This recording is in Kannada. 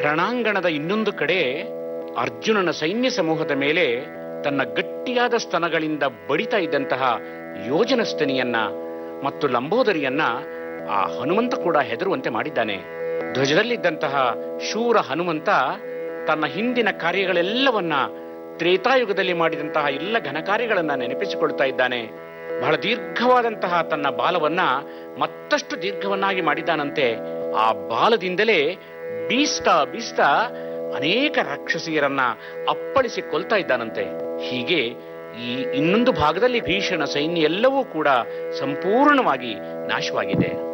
ರಣಾಂಗಣದ ಇನ್ನೊಂದು ಕಡೆ ಅರ್ಜುನನ ಸೈನ್ಯ ಸಮೂಹದ ಮೇಲೆ ತನ್ನ ಗಟ್ಟಿಯಾದ ಸ್ತನಗಳಿಂದ ಬಡಿತಾ ಇದ್ದಂತಹ ಯೋಜನಸ್ತನಿಯನ್ನ ಮತ್ತು ಲಂಬೋದರಿಯನ್ನ ಆ ಹನುಮಂತ ಕೂಡ ಹೆದರುವಂತೆ ಮಾಡಿದ್ದಾನೆ. ಧ್ವಜದಲ್ಲಿದ್ದಂತಹ ಶೂರ ಹನುಮಂತ ತನ್ನ ಹಿಂದಿನ ಕಾರ್ಯಗಳೆಲ್ಲವನ್ನ, ತ್ರೇತಾಯುಗದಲ್ಲಿ ಮಾಡಿದಂತಹ ಎಲ್ಲ ಘನಕಾರ್ಯಗಳನ್ನ ನೆನಪಿಸಿಕೊಳ್ತಾ ಇದ್ದಾನೆ. ಬಹಳ ದೀರ್ಘವಾದಂತಹ ತನ್ನ ಬಾಲವನ್ನ ಮತ್ತಷ್ಟು ದೀರ್ಘವನ್ನಾಗಿ ಮಾಡಿದ್ದಾನಂತೆ. ಆ ಬಾಲದಿಂದಲೇ ಬೀಸ್ತಾ ಬೀಸ್ತಾ ಅನೇಕ ರಾಕ್ಷಸಿಯರನ್ನ ಅಪ್ಪಳಿಸಿ ಕೊಲ್ತಾ ಇದ್ದಾನಂತೆ. ಹೀಗೆ ಈ ಇನ್ನೊಂದು ಭಾಗದಲ್ಲಿ ಭೀಷಣ ಸೈನ್ಯ ಎಲ್ಲವೂ ಕೂಡ ಸಂಪೂರ್ಣವಾಗಿ ನಾಶವಾಗಿದೆ.